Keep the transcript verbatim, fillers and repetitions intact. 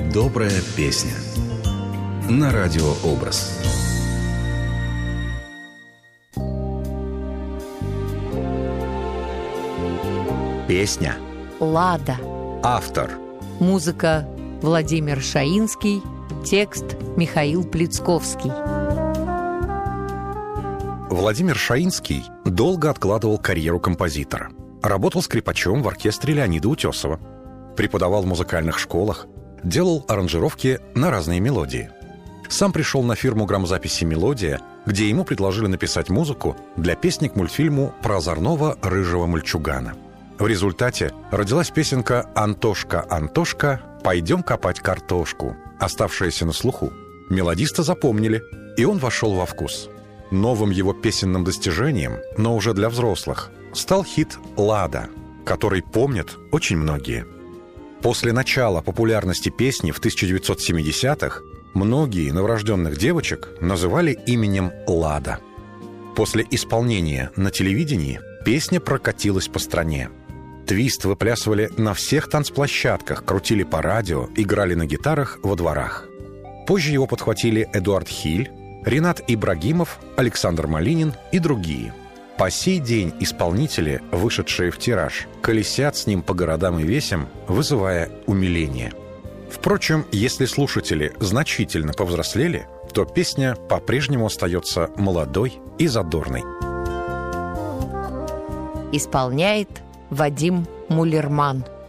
Добрая песня на радиообраз. Песня. Лада. Автор. Музыка Владимир Шаинский. Текст Михаил Плицковский. Владимир Шаинский долго откладывал карьеру композитора. Работал скрипачом в оркестре Леонида Утесова. Преподавал в музыкальных школах. Делал аранжировки на разные мелодии. Сам пришел на фирму грамзаписи «Мелодия», где ему предложили написать музыку для песни к мультфильму про озорного рыжего мальчугана. В результате родилась песенка «Антошка, Антошка, пойдем копать картошку», оставшаяся на слуху. Мелодиста запомнили, и он вошел во вкус. Новым его песенным достижением, но уже для взрослых, стал хит «Лада», который помнят очень многие. После начала популярности песни в тысяча девятьсот семидесятых многие новорожденных девочек называли именем Лада. После исполнения на телевидении песня прокатилась по стране. Твист выплясывали на всех танцплощадках, крутили по радио, играли на гитарах во дворах. Позже его подхватили Эдуард Хиль, Ринат Ибрагимов, Александр Малинин и другие. По сей день исполнители, вышедшие в тираж, колесят с ним по городам и весям, вызывая умиление. Впрочем, если слушатели значительно повзрослели, то песня по-прежнему остается молодой и задорной. Исполняет Вадим Мулерман.